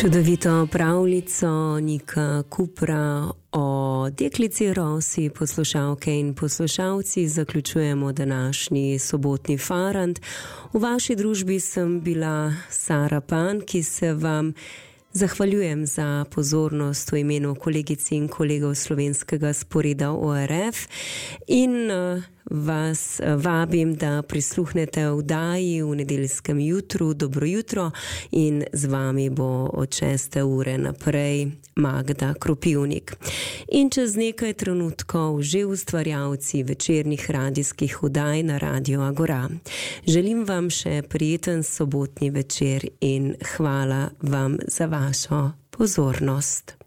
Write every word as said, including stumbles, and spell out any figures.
Čudovito pravljico Nika Kupra o deklici Rosi, poslušalke in poslušalci, zaključujemo današnji sobotni Farant. V vaši družbi sem bila Sara Pan, ki se vam zahvaljujem za pozornost v imenu kolegic in kolegov slovenskega sporeda O R F in vas vabim, da prisluhnete vdaji v nedeljskem jutru. Dobro jutro in z vami bo od šeste ure naprej Magda Kropivnik. In čez nekaj trenutkov že ustvarjalci večernih radijskih vdaj na Radio Agora. Želim vam še prijeten sobotni večer in hvala vam za vašo pozornost.